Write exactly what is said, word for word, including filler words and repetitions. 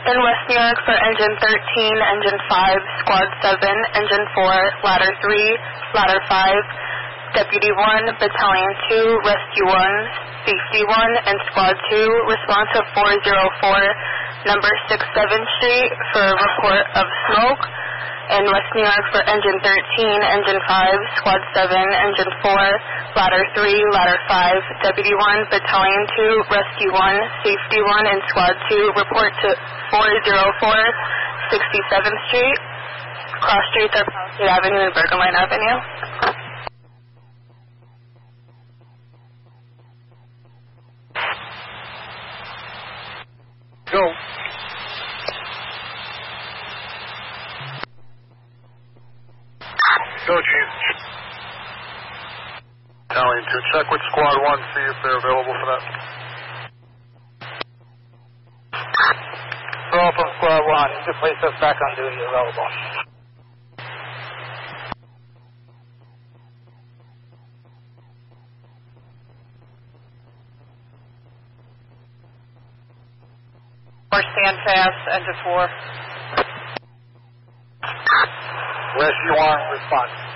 in West New York for Engine thirteen, Engine five, Squad seven, Engine four, Ladder three, Ladder five, Deputy one, Battalion two, Rescue one, Safety one, and Squad two, respond to four oh four, number sixty-seventh Street for a report of smoke. In West New York for Engine thirteen, Engine five, Squad seven, Engine four, Ladder three, Ladder five, Deputy one, Battalion two, Rescue one, Safety one, and Squad two, report to four oh four, sixty-seventh Street. Cross streets are Palisade Avenue and Bergenline Avenue. Go. Go, Chief. Battalion two, check with Squad one, see if they're available for that. Throw from Squad one, you can place us back on duty available. Or stand fast, Engine four. Rescue one, response.